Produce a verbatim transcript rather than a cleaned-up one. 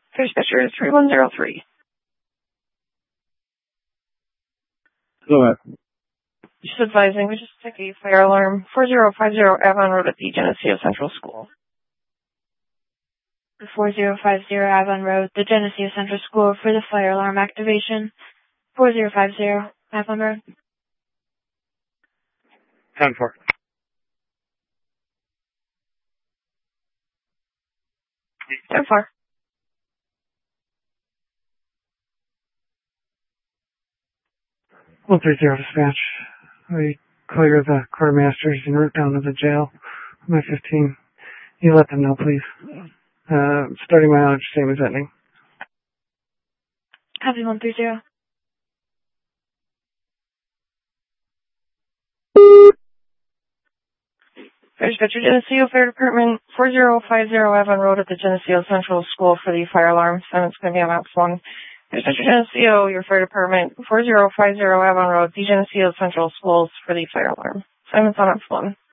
Dispatcher three one zero three. Go ahead. Just advising, we just took a fire alarm, four zero five zero Avon Road at the Geneseo Central School. four zero five zero Avon Road, the Geneseo Central School for the fire alarm activation. four zero five zero Avon Road. ten four. ten four. one three zero dispatch. We clear the quartermasters en route down to the jail. My fifteen. You let them know, please. Uh, starting my knowledge, same as ending. Copy one three zero. Dispatcher Geneseo Fire Department, four zero five zero Avon Road at the Geneseo Central School for the fire alarm. Simon's going to be on Ops one. Dispatcher Geneseo, your fire department, four zero five zero Avon Road, the Geneseo Central Schools for the fire alarm. Simon's on Ops one.